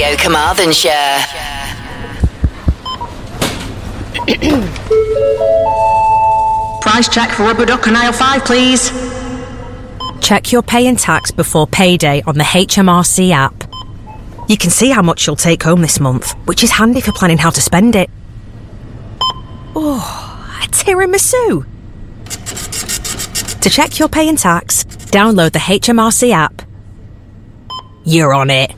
Radio Carmarthenshire. Price check for rubber duck and aisle 5, please. Check your pay and tax before payday on the HMRC app. You can see how much you'll take home this month, which is handy for planning how to spend it. Oh, a tiramisu! To check your pay and tax, download the HMRC app. You're on it.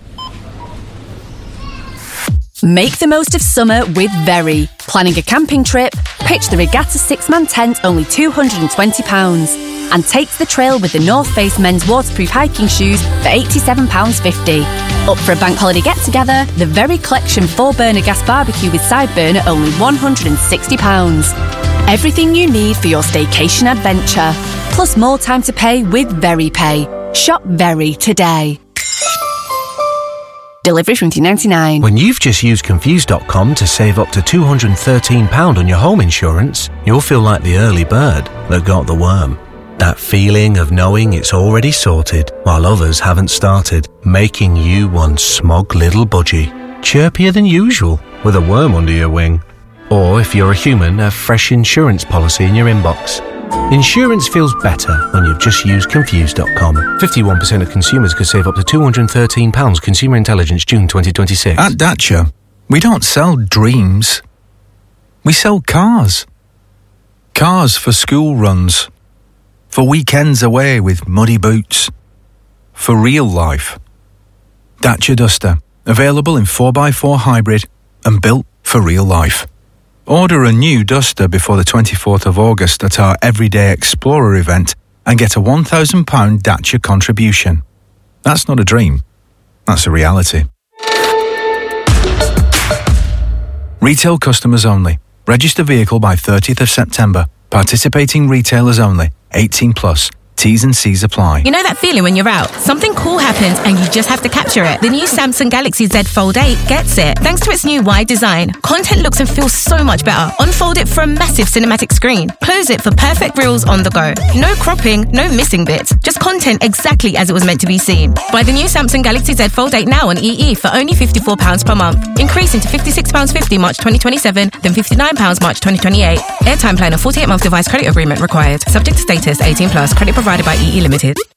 Make the most of summer with Very. Planning a camping trip? Pitch the Regatta 6-man tent, only £220. And take to the trail with the North Face men's waterproof hiking shoes for £87.50. Up for a bank holiday get-together? The Very Collection 4-burner gas barbecue with side burner, only £160. Everything you need for your staycation adventure. Plus more time to pay with Very Pay. Shop Very today. Delivery from $2.99. When you've just used Confused.com to save up to £213 on your home insurance, you'll feel like the early bird that got the worm. That feeling of knowing it's already sorted while others haven't started, making you one smug little budgie, chirpier than usual with a worm under your wing. Or if you're a human, a fresh insurance policy in your inbox. Insurance feels better when you've just used Confused.com. 51% of consumers could save up to £213. Consumer Intelligence, June 2026. At Dacia, we don't sell dreams. We sell cars. Cars for school runs. For weekends away with muddy boots. For real life. Dacia Duster. Available in 4x4 hybrid and built for real life. Order a new Duster before the 24th of August at our Everyday Explorer event and get a £1,000 Dacia contribution. That's not a dream. That's a reality. Retail customers only. Register vehicle by 30th of September. Participating retailers only. 18 plus. T's and C's apply. You know that feeling when you're out? Something cool happens and you just have to capture it. The new Samsung Galaxy Z Fold 8 gets it. Thanks to its new wide design, content looks and feels so much better. Unfold it for a massive cinematic screen. Close it for perfect reels on the go. No cropping, no missing bits. Just content exactly as it was meant to be seen. Buy the new Samsung Galaxy Z Fold 8 now on EE for only £54 per month. Increasing to £56.50 March 2027, then £59 March 2028. Airtime plan and 48-month device credit agreement required. Subject to status, 18 plus. Credit provided by EE Limited.